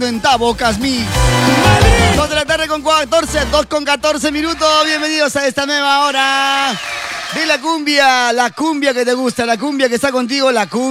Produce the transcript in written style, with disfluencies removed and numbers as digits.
sonando en Tabocas Mix. 2 de la tarde con 14 minutos. Bienvenidos a esta nueva hora de la cumbia que te gusta, la cumbia que está contigo, la cumbia